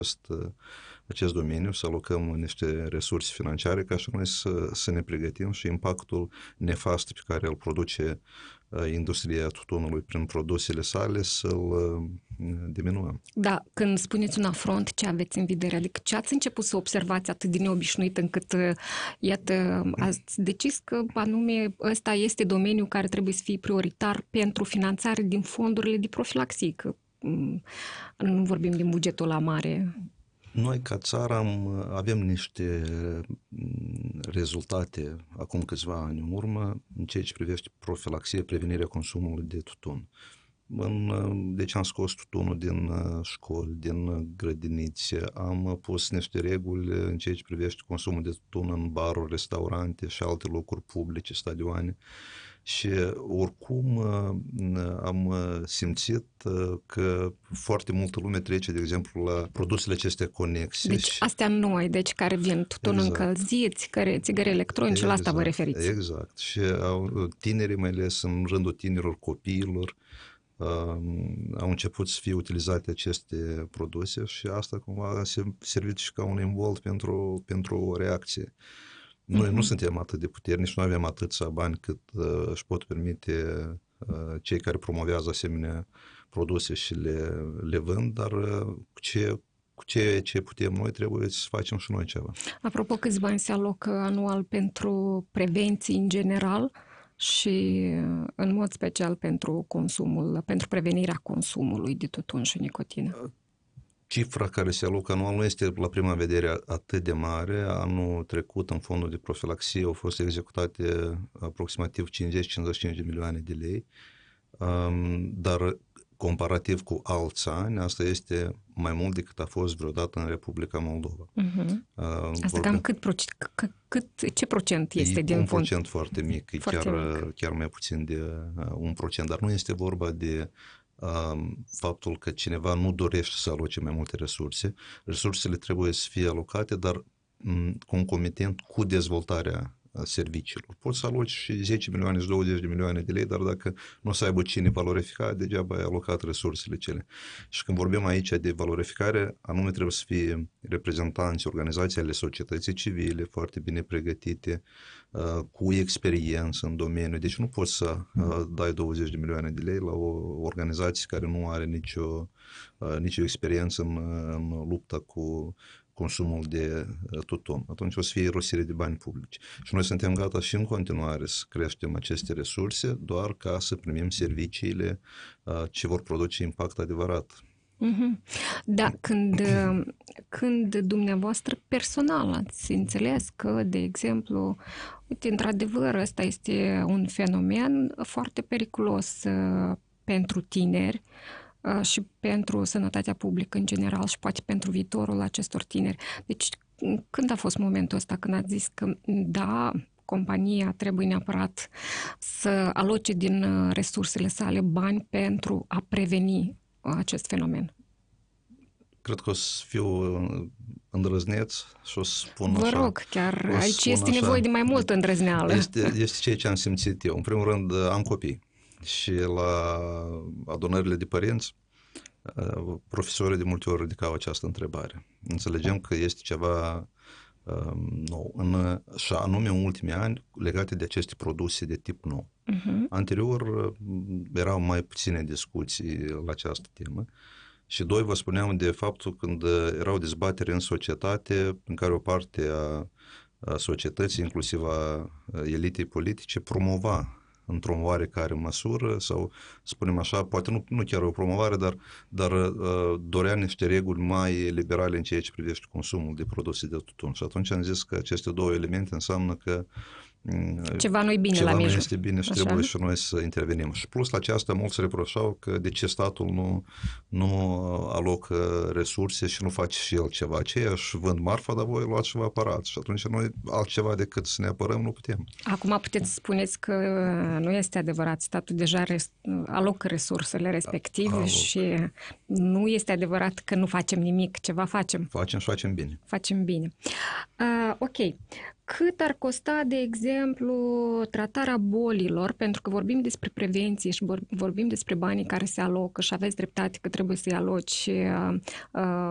acest domeniu, să alocăm niște resurse financiare ca și noi să ne pregătim și impactul nefast pe care îl produce industria tutunului prin produsele sale să-l diminuăm. Da, când spuneți un afront, ce aveți în vedere? Adică ce ați început să observați atât de neobișnuit încât, iată, ați decis că anume ăsta este domeniul care trebuie să fie prioritar pentru finanțare din fondurile de profilaxie, că nu vorbim din bugetul la mare. Noi, ca țară, avem niște rezultate acum câțiva ani în urmă în ceea ce privește profilaxie, prevenirea consumului de tutun. Deci am scos tutunul din școli, din grădinițe, am pus niște reguli în ceea ce privește consumul de tutun în baruri, restaurante și alte locuri publice, stadioane. Și oricum am simțit că foarte multă lume trece, de exemplu, la produsele acestea conexe. Deci astea noi, deci care vin tutun încălziți, țigări electronice, la asta vă referiți. Exact. Și tinerii, mai ales în rândul tinerilor, copiilor, au început să fie utilizate aceste produse și asta cumva a servit și ca un imbold pentru o reacție. Noi nu suntem atât de puternici, nu avem atâția bani cât își pot permite cei care promovează asemenea produse și le vând, dar cu ce putem noi trebuie să facem și noi ceva. Apropo, câți bani se alocă anual pentru prevenții în general și în mod special pentru prevenirea consumului de tutun și nicotină? Cifra care se alocă anual nu este la prima vedere atât de mare. Anul trecut, în fondul de profilaxie, au fost executate aproximativ 50-55 de milioane de lei, dar comparativ cu alți ani, asta este mai mult decât a fost vreodată în Republica Moldova. Asta cam ce procent este din fond? Un procent foarte mic, chiar mai puțin de 1%, dar nu este vorba de faptul că cineva nu dorește să aloce mai multe resurse. Resursele trebuie să fie alocate, dar concomitent cu dezvoltarea serviciilor. Poți să aloci și 10 milioane și 20 de milioane de lei, dar dacă nu o să aibă cine valorifica, degeaba ai alocat resursele cele. Și când vorbim aici de valorificare, anume trebuie să fie reprezentanți, organizații ale societății civile, foarte bine pregătite, cu experiență în domeniu. Deci nu poți să dai 20 de milioane de lei la o organizație care nu are nicio experiență în lupta cu consumul de tutun. Atunci o să fie irosire de bani publici. Și noi suntem gata și în continuare să creștem aceste resurse doar ca să primim serviciile ce vor produce impact adevărat. Da, când dumneavoastră personal ați înțeles că, de exemplu, uite, într-adevăr, ăsta este un fenomen foarte periculos pentru tineri și pentru sănătatea publică în general și poate pentru viitorul acestor tineri. Deci, când a fost momentul ăsta când ați zis că, da, compania trebuie neapărat să aloce din resursele sale bani pentru a preveni acest fenomen? Cred că o să fiu îndrăzneț și o să spun așa. Vă rog, chiar aici este nevoie de mai multă îndrăzneală. Este ceea ce am simțit eu. În primul rând, am copii și la adunările de părinți, profesorii de multe ori ridicau această întrebare. Înțelegem că este ceva nou, și anume în ultimii ani, legate de aceste produse de tip nou. Anterior erau mai puține discuții la această temă. Și doi, vă spuneam de faptul când erau dezbateri în societate în care o parte a societății, inclusiv a elitei politice, promova într-o oarecare măsură sau, spunem așa, poate nu chiar o promovare, dar dorea niște reguli mai liberale în ceea ce privește consumul de produse de tutun. Și atunci am zis că aceste două elemente înseamnă că ceva nu e bine la mijloc. Ceva nu este bine și trebuie și noi să intervenim. Și plus la aceasta, mulți se reproșau că de ce statul nu alocă resurse și nu face și el ceva. Aceiași vând marfa, dar voi luați și vă apărați. Și atunci noi altceva decât să ne apărăm nu putem. Acum puteți să spuneți că nu este adevărat. Statul deja alocă resursele respective și nu este adevărat că nu facem nimic. Ceva facem. Facem și facem bine. Facem bine. Ok. Cât ar costa, de exemplu, tratarea bolilor, pentru că vorbim despre prevenție și vorbim despre banii care se alocă și aveți dreptate că trebuie să-i aloci